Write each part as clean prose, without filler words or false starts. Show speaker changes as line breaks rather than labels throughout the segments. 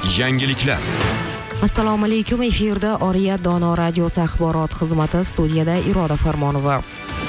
Yangiliklar.
Assalomu alaykum, efirda Oriyat Dono radiosi axborot xizmati, studiyada Iroda Farmonova.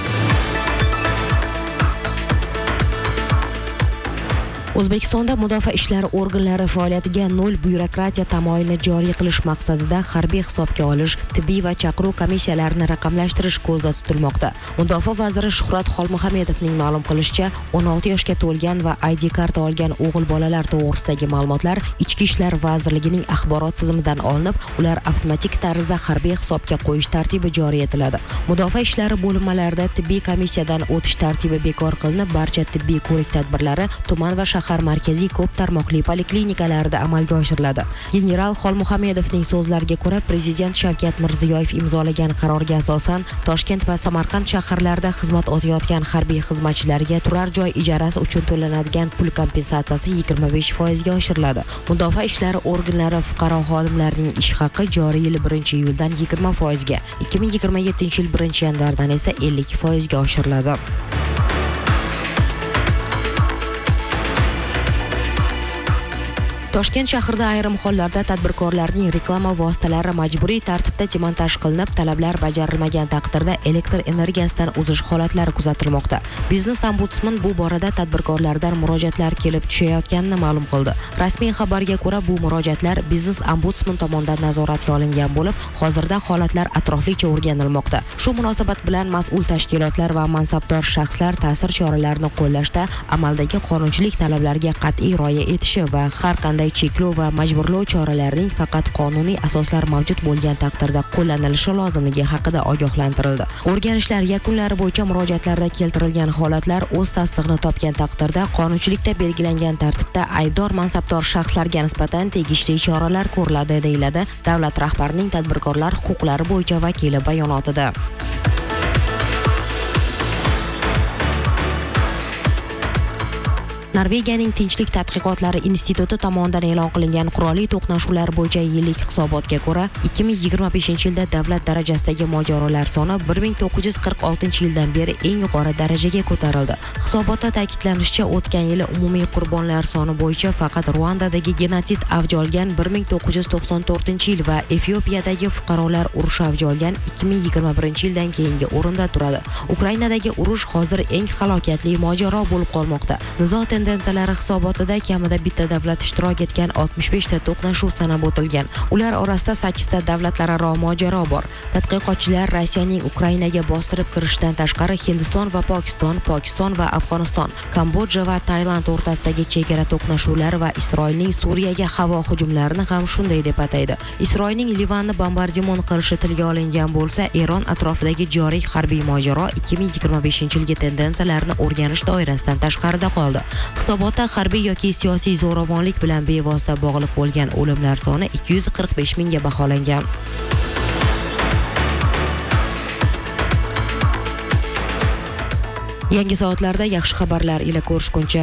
O'zbekistonda mudofaa ishlari organlari faoliyatiga nol byurokratiya tamoyilini joriy qilish maqsadida harbiy hisobga olish, tibbiy va chaqiruv komissiyalarini raqamlashtirish ko'zda tutilmoqda. Mudofaa vaziri Shuhrat Xolmuhammedovning ma'lum qilishicha, 16 yoshga to'lgan va ID karta olgan o'g'il bolalar to'g'risidagi ma'lumotlar Ichki ishlar vazirligining axborot tizimidan olinib, ular avtomatik tarzda harbiy hisobga qo'yish tartibi joriy etiladi. Mudofaa ishlari bo'linmalarida tibbiy komissiyadan o'tish tartibi bekor qilinib, barcha tibbiy ko'rik tadbirlari tuman va shahar markaziy ko'p tarmoqli poliklinikalarida amalga oshiriladi. General Xolmuhammedovning so'zlariga ko'ra, Prezident Shavkat Mirziyoyev imzolagan qarorga asosan Toshkent va Samarqand shaharlarida xizmat o'tayotgan harbiy xizmatchilarga turar joy ijarasi uchun to'lanadigan pul kompensatsiyasi 25% ga oshiriladi. Mudofaa ishlari organlari fuqaro xodimlarining ish haqi joriy yil 1-iyuldan 20% ga, 2027 yil 1-yanvardan esa 50% ga oshiriladi. Toshkent shahrida ayrim hollarda tadbirkorlarning reklama vositalari majburiy tartibda demontaj qilinib, talablar bajarilmagan taqdirda elektr energiyasidan uzish holatlari kuzatilmoqda. Biznes ombudsman bu borada tadbirkorlardan murojaatlar kelib tushayotganini ma'lum qildi. Rasmiy xabarga ko'ra, bu murojaatlar biznes ombudsman tomonidan nazoratga olingan bo'lib, hozirda holatlar atroflicha o'rganilmoqda. Shu munosabat bilan mas'ul tashkilotlar va mansabdor shaxslar ta'sir choralarini qo'llashda amaldagi qonunchilik talablariga qat'iy rioya etishi va har qanday cheklov va majburlov choralarining faqat qonuniy asoslar mavjud bo'lgan taqdirda qo'llanilishi lozimligi haqida ogohlantirildi. O'rganishlar yakunlari bo'yicha murojaatlarda keltirilgan holatlar o'z tasdig'ini topgan taqdirda qonunchilikda belgilangan tartibda aybdor mansabdor shaxslarga nisbatan tegishli choralar ko'riladi, deyiladi davlat rahbarining tadbirkorlar huquqlari bo'yicha vakili bayonotida. Norvegiyaning Tinchlik tadqiqotlari instituti tomonidan e'lon qilingan qurolli to'qnashuvlar bo'yicha yillik hisobotga ko'ra, 2025-yilda davlat darajasidagi mojarolar soni 1946-yildan beri eng yuqori darajaga ko'tarildi. Hisobotda ta'kidlanishicha, o'tgan yili umumiy qurbonlar soni bo'yicha faqat Ruandadagi genotsid avj olgan 1994-yil va Efiopiyadagi fuqarolar urushi avj olgan 2021-yildan keyingi o'rinda turadi. Ukrainadagi urush hozir eng halokatli mojaro bo'lib qolmoqda. Nizo tendensiyalari hisobotida kamida bitta davlat ishtirok etgan 65 ta to'qnashuv sanab o'tilgan. Ular orasida 8 ta davlatlararo mojaro bor. Tadqiqotchilar Rossiyaning Ukrainaga bostirib kirishidan tashqari Hindiston va Pokiston va Afg'oniston, Kambodja va Tailand o'rtasidagi chegara to'qnashuvlari va Isroilning Suriyaga havo hujumlarini ham shunday deb ataydi. Isroilning Livanni bombardimon qilishi tilga olingan bo'lsa, Eron atrofidagi joriy harbiy mojaro 2025-yilgi tendensiyalarni o'rganish doirasidan tashqarida qoldi. Hisobotda harbiy yoki siyosiy zo'ravonlik bilan bevosita bog'liq bo'lgan o'limlar soni 245 mingga baholangan. Yangi soatlarda yaxshi xabarlar ila ko'rishguncha.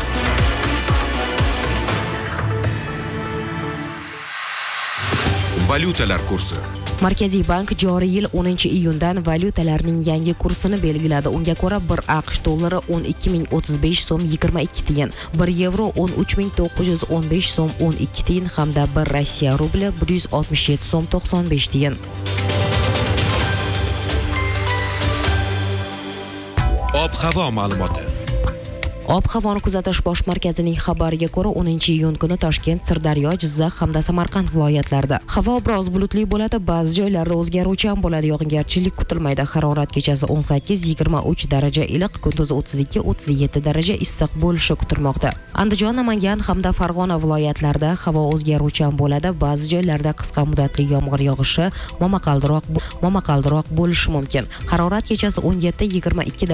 Valyutalar kursi.
Markaziy bank joriy yil 10-iyundan valyutalarning yangi kursini belgiladi. Unga ko'ra 1 AQSh dollari 12.035 so'm 22 tiyin, 1 yevro 13.915 so'm 12 tiyin hamda 1 Rossiya rubli 167 so'm 95 tiyin.
Ob-havo ma'lumoti.
Ob-havoni kuzatish bosh markazining xabariga ko'ra, 10-iyun kuni Toshkent, Sirdaryo, Jizzax hamda Samarqand viloyatlarida havo biroz bulutli bo'ladi, ba'zi joylarda o'zgaruvchan bo'ladi, yog'ingarchilik kutilmaydi. Harorat kechasi 18-23 daraja iliq, kunduzi 32-37 daraja issiq bo'lishi kutilmoqda. Andijon, Namangan hamda Farg'ona viloyatlarida havo o'zgaruvchan bo'ladi, ba'zi joylarda qisqa muddatli yomg'ir yog'ishi, momaqaldiroq bo'lishi mumkin. Harorat kechasi 17-22